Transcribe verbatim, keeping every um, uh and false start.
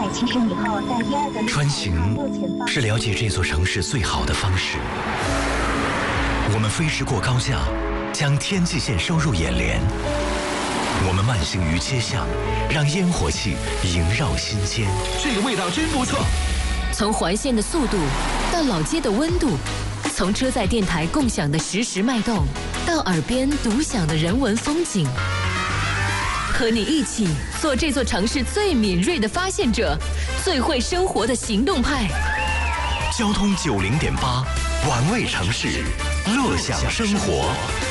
启程以后，在第二个穿行是了解这座城市最好的方式。我们飞驰过高架，将天际线收入眼帘。我们慢行于街巷，让烟火气萦绕心间。 这个味道真不错。 从环线的速度到老街的温度，从车载电台共享的实时脉动，到耳边独享的人文风景。和你一起做这座城市最敏锐的发现者，最会生活的行动派。 交通九零点八，玩味城市，乐享生活。